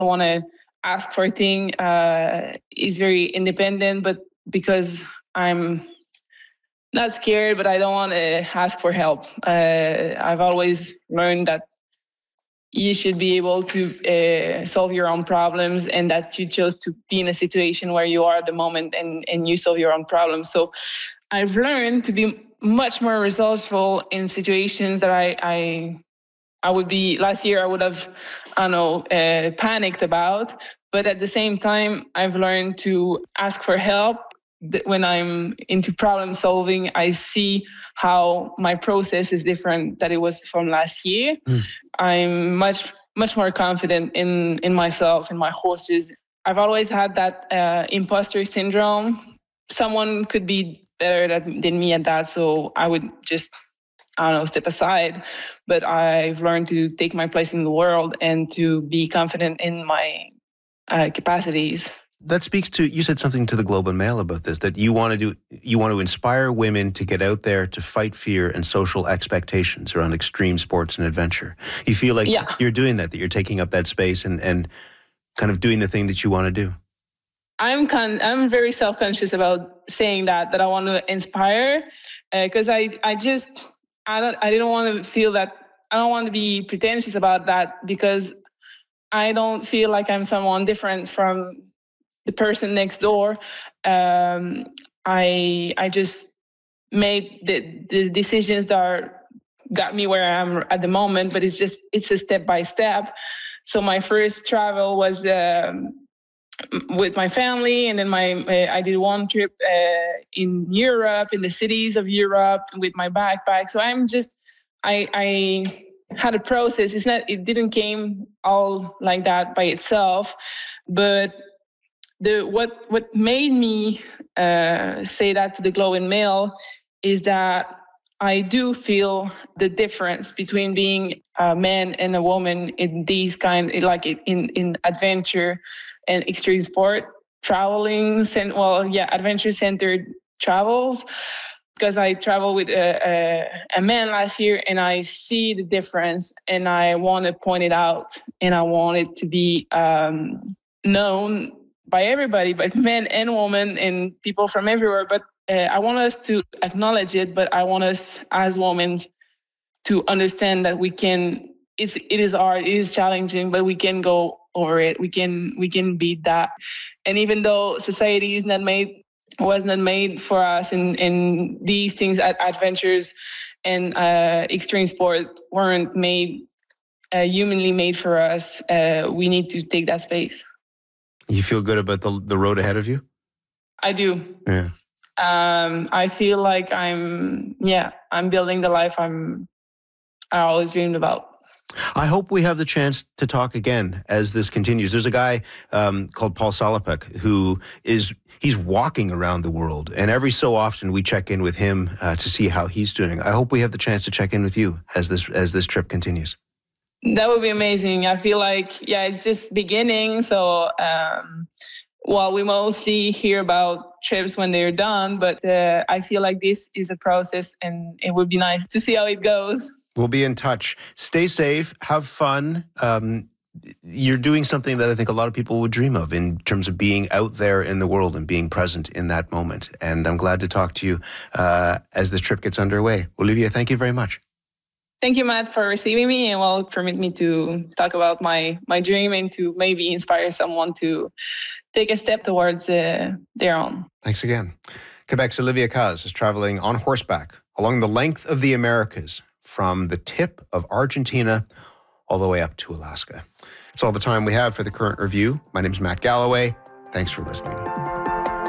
want to ask for a thing. Is very independent, but because I'm not scared, but I don't want to ask for help. I've always learned that you should be able to solve your own problems, and that you chose to be in a situation where you are at the moment and you solve your own problems. So I've learned to be much more resourceful in situations that I would be, last year I would have, panicked about. But at the same time, I've learned to ask for help. When I'm into problem solving, I see how my process is different than it was from last year. I'm much more confident in myself, in my horses. I've always had that imposter syndrome. Someone could be better than me at that, so I would just, step aside. But I've learned to take my place in the world and to be confident in my capacities. That speaks to, you said something to the Globe and Mail about this, that you want to inspire women to get out there to fight fear and social expectations around extreme sports and adventure. You feel like you're doing that you're taking up that space and kind of doing the thing that you want to do. I'm very self-conscious about saying that I want to inspire, because I didn't want to feel that, I don't want to be pretentious about that, because I don't feel like I'm someone different from the person next door. I just made the decisions that got me where I am at the moment, but it's a step by step. So my first travel was with my family, and then I did one trip in Europe, in the cities of Europe, with my backpack. So I had a process. It didn't came all like that by itself, but what made me say that to the Globe and Mail is that I do feel the difference between being a man and a woman in these in adventure and extreme sport traveling. Adventure-centered travels. Because I traveled with a man last year, and I see the difference, and I want to point it out, and I want it to be known by everybody, but men and women and people from everywhere. But I want us to acknowledge it, but I want us as women to understand that we can, it is hard, it is challenging, but we can go over it. We can beat that. And even though society was not made for us, and these things, adventures and extreme sport weren't made, humanly made for us, we need to take that space. You feel good about the road ahead of you? I do. Yeah. I feel like I'm building the life I always dreamed about. I hope we have the chance to talk again as this continues. There's a guy called Paul Salopek he's walking around the world, and every so often we check in with him to see how he's doing. I hope we have the chance to check in with you as this trip continues. That would be amazing. I feel like, it's just beginning. So, we mostly hear about trips when they're done, but I feel like this is a process, and it would be nice to see how it goes. We'll be in touch. Stay safe. Have fun. You're doing something that I think a lot of people would dream of in terms of being out there in the world and being present in that moment. And I'm glad to talk to you as this trip gets underway. Olivia, thank you very much. Thank you, Matt, for receiving me and permit me to talk about my dream and to maybe inspire someone to take a step towards their own. Thanks again. Quebec's Olivia Caz is traveling on horseback along the length of the Americas, from the tip of Argentina all the way up to Alaska. That's all the time we have for the Current Review. My name is Matt Galloway. Thanks for listening.